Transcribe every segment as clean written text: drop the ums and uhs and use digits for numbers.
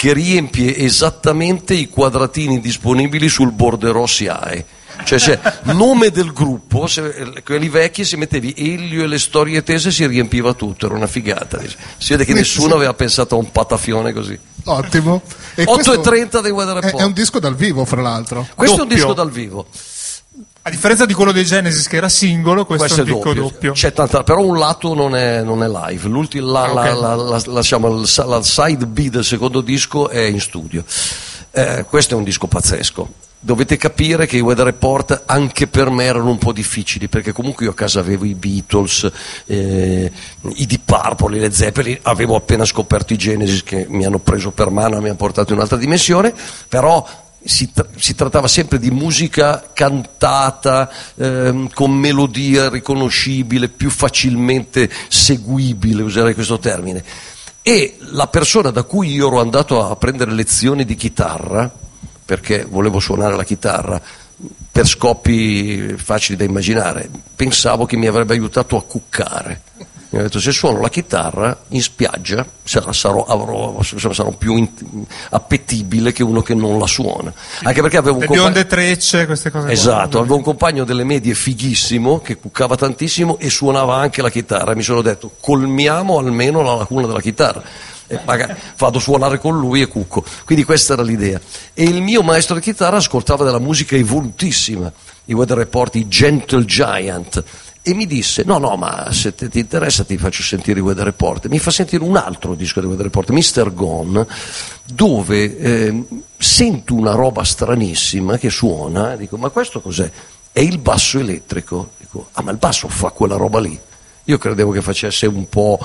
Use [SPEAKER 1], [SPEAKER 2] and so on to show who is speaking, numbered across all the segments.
[SPEAKER 1] che riempie esattamente i quadratini disponibili sul borderò SIAE. Cioè c'è nome del gruppo, quelli vecchi, se mettevi Elio e le storie tese si riempiva tutto, era una figata. Si vede che nessuno aveva pensato a un patafione così.
[SPEAKER 2] Ottimo.
[SPEAKER 1] 8:30 dei Weather Report.
[SPEAKER 2] È un disco dal vivo, fra l'altro.
[SPEAKER 1] Questo è un disco dal vivo.
[SPEAKER 3] A differenza di quello dei Genesis che era singolo, questo è un disco doppio.
[SPEAKER 1] C'è però un lato non è live. La side B del secondo disco è in studio. Questo è un disco pazzesco. Dovete capire che i Weather Report anche per me erano un po' difficili, perché comunque io a casa avevo i Beatles, i Deep Purple, le Zeppelin, avevo appena scoperto i Genesis che mi hanno preso per mano e mi hanno portato in un'altra dimensione, però si trattava sempre di musica cantata, con melodia riconoscibile, più facilmente seguibile, userei questo termine. E la persona da cui io ero andato a prendere lezioni di chitarra, perché volevo suonare la chitarra per scopi facili da immaginare, pensavo che mi avrebbe aiutato a cuccare. Mi ha detto: se suono la chitarra in spiaggia sarò più appetibile che uno che non la suona. Anche perché avevo un
[SPEAKER 3] bionde trecce, queste cose.
[SPEAKER 1] Esatto, avevo un compagno delle medie fighissimo che cuccava tantissimo e suonava anche la chitarra. Mi sono detto: colmiamo almeno la lacuna della chitarra. E vado a suonare con lui e cucco. Quindi questa era l'idea. E il mio maestro di chitarra ascoltava della musica evolutissima, i Weather Report, i Gentle Giant, e mi disse: no, ma se ti interessa ti faccio sentire i Weather Report. Mi fa sentire un altro disco di Weather Report, Mr. Gone, dove sento una roba stranissima che suona, e dico: ma questo cos'è? È il basso elettrico. Dico: ma il basso fa quella roba lì? Io credevo che facesse un po'.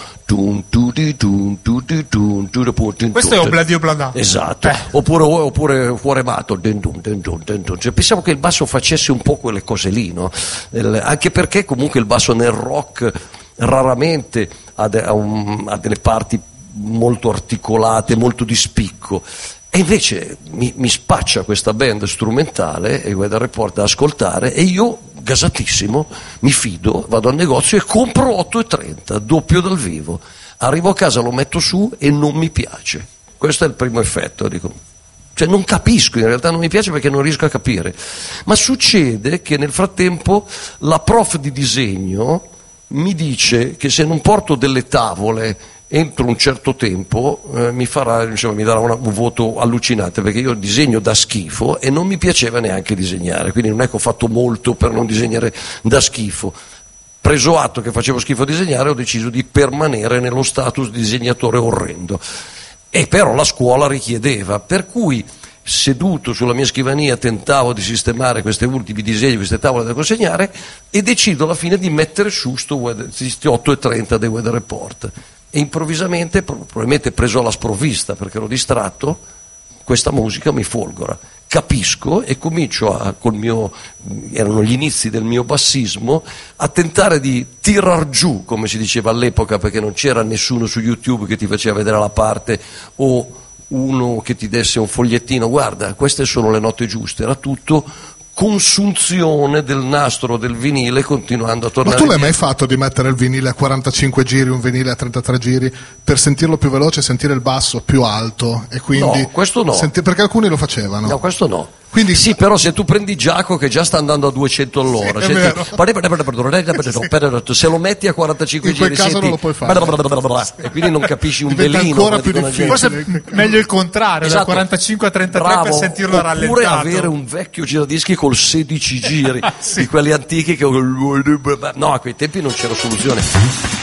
[SPEAKER 3] Questo è Obladi Oblada.
[SPEAKER 1] Esatto. Oppure Cuore Matto. Cioè, pensavo che il basso facesse un po' quelle cose lì, no? Anche perché comunque il basso nel rock raramente ha delle parti molto articolate, molto di spicco. E invece mi spaccia questa band strumentale e Weather Report da ascoltare, e io, gasatissimo, mi fido, vado al negozio e compro 8:30, doppio dal vivo. Arrivo a casa, lo metto su e non mi piace. Questo è il primo effetto, dico. Cioè non capisco, in realtà non mi piace perché non riesco a capire. Ma succede che nel frattempo la prof di disegno mi dice che se non porto delle tavole entro un certo tempo mi darà un voto allucinante, perché io disegno da schifo e non mi piaceva neanche disegnare, quindi non è che ho fatto molto per non disegnare da schifo. Preso atto che facevo schifo a disegnare, ho deciso di permanere nello status di disegnatore orrendo, e però la scuola richiedeva, per cui seduto sulla mia scrivania tentavo di sistemare questi ultimi disegni, queste tavole da consegnare, e decido alla fine di mettere su questi 8:30 dei Weather Report. E improvvisamente, probabilmente preso alla sprovvista perché ero distratto, questa musica mi folgora, capisco e comincio erano gli inizi del mio bassismo, a tentare di tirar giù, come si diceva all'epoca, perché non c'era nessuno su YouTube che ti faceva vedere la parte o uno che ti desse un fogliettino: guarda, queste sono le note giuste. Era tutto consunzione del nastro del vinile, continuando a tornare.
[SPEAKER 2] Ma tu l'hai mai fatto di mettere il vinile a 45 giri, un vinile a 33 giri, per sentirlo più veloce, sentire il basso più alto? E quindi
[SPEAKER 1] no, questo no.
[SPEAKER 2] Perché alcuni lo facevano.
[SPEAKER 1] No, questo no.
[SPEAKER 2] Quindi,
[SPEAKER 1] sì, però se tu prendi Giacomo che già sta andando a 200 all'ora,
[SPEAKER 2] sì,
[SPEAKER 1] se lo metti a 45
[SPEAKER 2] in
[SPEAKER 1] giri,
[SPEAKER 2] quel caso
[SPEAKER 1] senti,
[SPEAKER 2] non lo puoi fare.
[SPEAKER 1] E quindi non capisci un
[SPEAKER 2] diventa
[SPEAKER 1] velino.
[SPEAKER 2] Ancora più difficile.
[SPEAKER 3] Forse meglio il contrario,
[SPEAKER 1] esatto,
[SPEAKER 3] da 45 a 33
[SPEAKER 1] bravo,
[SPEAKER 3] per sentirlo rallentato.
[SPEAKER 1] Oppure avere un vecchio giradischi col 16 giri,
[SPEAKER 3] sì,
[SPEAKER 1] di quelli antichi che no, a quei tempi non c'era soluzione.